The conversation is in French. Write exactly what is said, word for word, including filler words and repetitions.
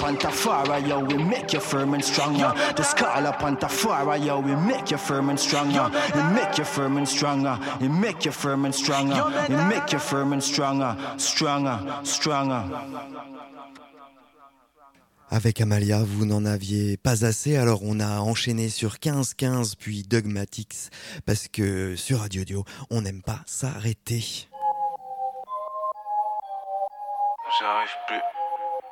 Pantafara, yo, we make you firm and stronger. Just call up Pantafara, yo, we make you firm and stronger. We make you firm and stronger. We make you firm and stronger. We make you firm and stronger. Stronger, stronger. Avec Amalia, vous n'en aviez pas assez, alors on a enchaîné sur quinze quinze puis Dogmatics, parce que sur Radio Dio, on n'aime pas s'arrêter. J'arrive plus.